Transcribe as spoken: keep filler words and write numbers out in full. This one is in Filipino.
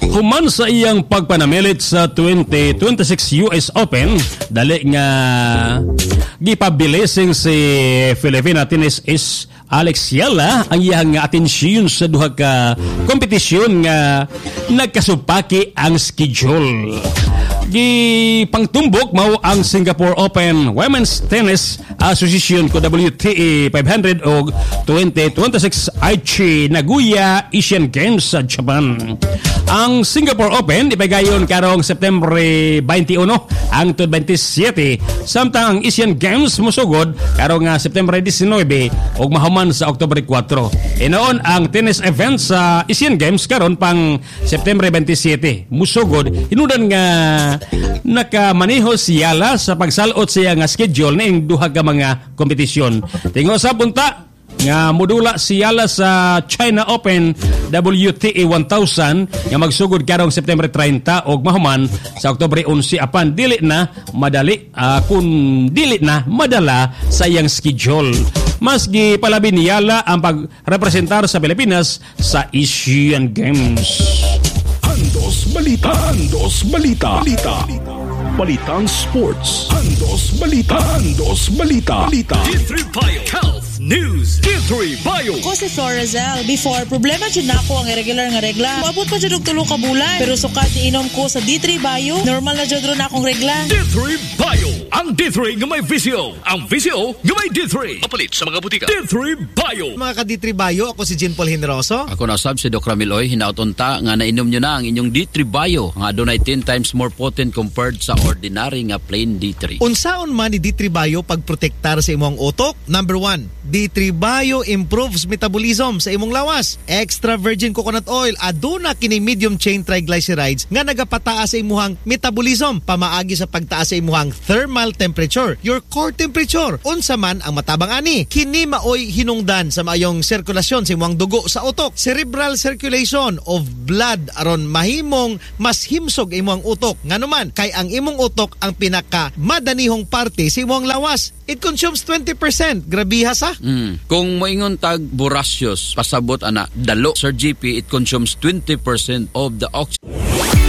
Human sa iyang pagpanamilit sa twenty twenty-six U S Open, dali nga gipabilising si Filipina tennis is Alex Yala ang iyang atensyon sa duha ka kompetisyon nga nagkasupaki ang schedule. Gi pangtumbok mao ang Singapore Open Women's Tennis Association ko W T A five hundred og twenty twenty-six Aichi Nagoya Asian Games sa Japan. Ang Singapore Open ipagayon karong September twenty-one ang twenty-seven, samtang ang Asian Games musugod karong September nineteen ug mahuman sa October four. Inoon ang tennis event sa Asian Games karon pang September twenty-seven musugod. Hinudan nga nakamaneho si Yala sa pagsalot siya nga schedule ning duha ka mga kompetisyon. Tingo sa punta nga modula si Yala sa China Open W T A one thousand nga magsugod karong September thirty og mahuman sa Oktubre eleven apan dili na madali uh, kung dili na madala sa iyang schedule. Mas gipalabi ni Yala ang pagrepresentar sa Pilipinas sa Asian Games. Andos Balita. Andos Balita. Balita. Balitang Sports. Andos Balita. Andos Balita. Balita. D three Bio Health News. D three Bio. Ko si Florazel. Before, problema dyan na ako ang irregular nga regla. Mabot pa dyan og tulo ka bulan. Pero sukat inom ko sa D three Bio, normal na dyan ron akong regla. D three Bio. Ang D three nga may visio. Ang visio nga may D three. Papalit sa mga butika. D three Bio. Mga ka-D three Bio, ako si Jean Paul Henroso. Ako na sab si Doc Ramiloy. Hinautunta nga nainom nyo na ang inyong D three Bio. Nga adunay ten times more potent compared sa ordinary nga plain D three. Unsaon man ni D three Bio pagprotektar sa imong utok? Number one, D three Bio improves metabolism sa imong lawas. Extra virgin coconut oil aduna kini medium chain triglycerides nga nagapataas sa imong metabolism, pamaagi sa pagtaas sa imong thermal temperature, your core temperature. Unsa man ang matabang ani, kini maoy hinungdan sa maayong sirkulasyon sa imong dugo sa utok. Cerebral circulation of blood aron mahimong mas himsog imong utok. Nganuman kay ang imong utok ang pinaka madanihong parte sa imong lawas. It consumes twenty percent. Grabiha sa? Mm. Kung moingon tag Borasius, pasabot ana dalo. Sir G P, it consumes twenty percent of the oxygen.